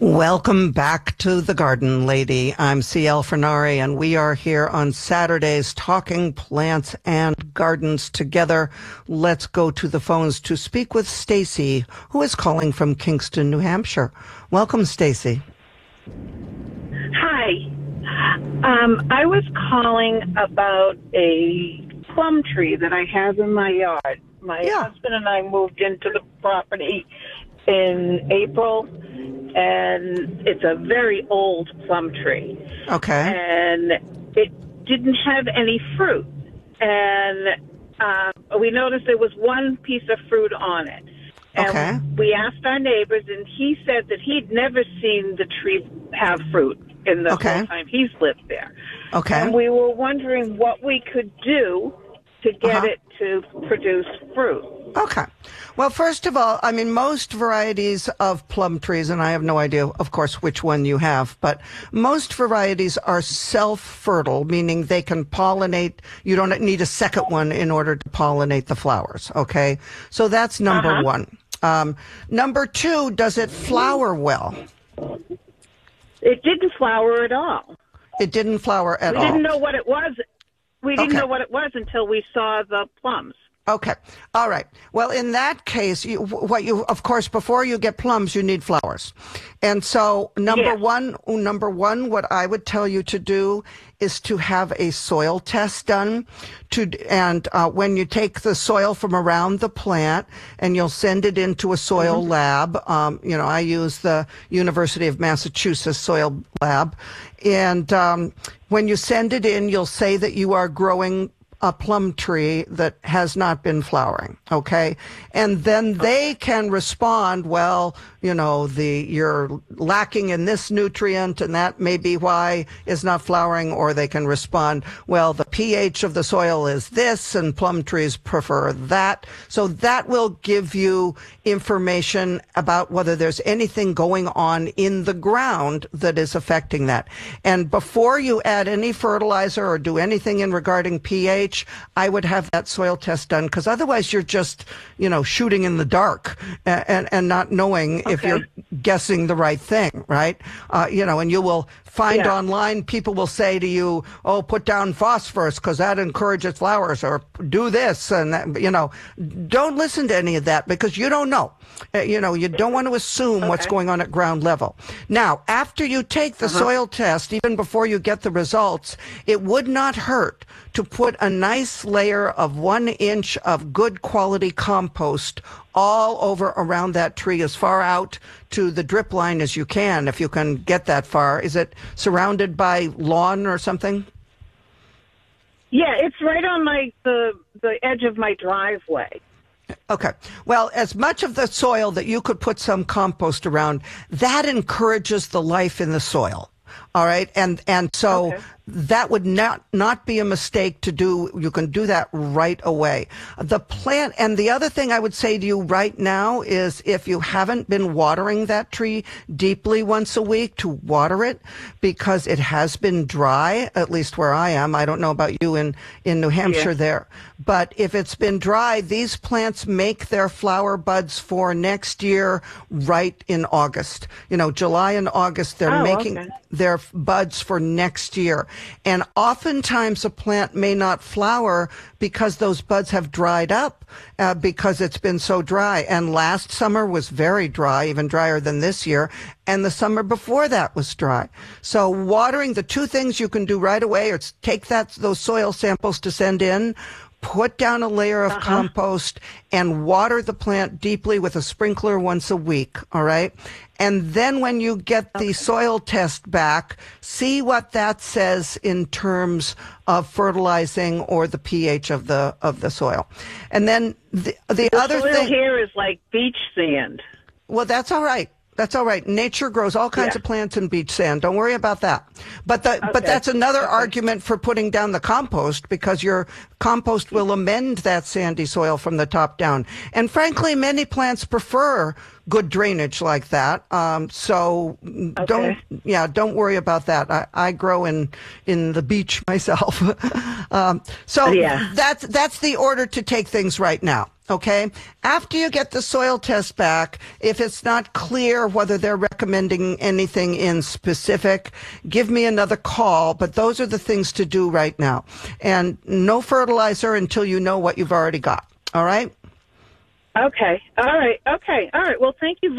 Welcome back to The Garden Lady. I'm C.L. Fernari, and we are here on Saturdays talking plants and gardens together. Let's go to the phones to speak with Stacy, who is calling from Kingston, New Hampshire. Welcome, Stacy. Hi. I was calling about a plum tree that I have in my yard. My husband and I moved into the property in April, and it's a very old plum tree. Okay. And it didn't have any fruit. And we noticed there was one piece of fruit on it. And we asked our neighbors, and he said that he'd never seen the tree have fruit in the whole time he's lived there. Okay. And we were wondering what we could do to get it to produce fruit. Okay. Well, first of all, I mean, most varieties of plum trees, and I have no idea, of course, which one you have, but most varieties are self-fertile, meaning they can pollinate. You don't need a second one in order to pollinate the flowers, okay? So that's number one. Number two, does it flower well? It didn't flower at all. It didn't flower at all. We didn't know what it was. We didn't know what it was until we saw the plums. Okay. All right. Well, in that case, of course, before you get plums, you need flowers. And so number one, what I would tell you to do is to have a soil test done when you take the soil from around the plant and you'll send it into a soil lab. I use the University of Massachusetts soil lab. And, when you send it in, you'll say that you are growing a plum tree that has not been flowering, okay? And then they can respond, well, you're lacking in this nutrient and that may be why it's not flowering, or they can respond, well, the pH of the soil is this and plum trees prefer that. So that will give you information about whether there's anything going on in the ground that is affecting that. And before you add any fertilizer or do anything in regarding pH, I would have that soil test done, because otherwise you're just, shooting in the dark and not knowing if you're guessing the right thing, right? And you will find online, people will say to you, oh, put down phosphorus because that encourages flowers, or do this and that, don't listen to any of that because you don't know. You don't want to assume what's going on at ground level. Now, after you take the soil test, even before you get the results, it would not hurt to put a nice layer of 1 inch of good quality compost all over around that tree, as far out to the drip line as you can, if you can get that far. Is it surrounded by lawn or something? Yeah, it's right on the edge of my driveway. Okay. Well, as much of the soil that you could put some compost around, that encourages the life in the soil. All right. And so that would not be a mistake to do. You can do that right away. The plant, and the other thing I would say to you right now is, if you haven't been watering that tree deeply once a week, to water it, because it has been dry, at least where I am. I don't know about you in New Hampshire there. But if it's been dry, these plants make their flower buds for next year right in August. July and August, they're making their buds for next year. And oftentimes a plant may not flower because those buds have dried up because it's been so dry. And last summer was very dry, even drier than this year. And the summer before that was dry. So watering, the two things you can do right away are take those soil samples to send in, put down a layer of compost, and water the plant deeply with a sprinkler once a week, all right? And then when you get the soil test back, see what that says in terms of fertilizing or the pH of the soil. And then the other thing here is like beach sand. Well, that's all right. That's all right. Nature grows all kinds of plants in beach sand. Don't worry about that. But that's another argument for putting down the compost, because your compost will amend that sandy soil from the top down. And frankly, many plants prefer good drainage like that. So don't worry about that. I grow in the beach myself. That's the order to take things right now. Okay. After you get the soil test back, if it's not clear whether they're recommending anything in specific, give me another call. But those are the things to do right now. And no fertilizer until you know what you've already got. All right? Okay. All right. Okay. All right. Well, thank you very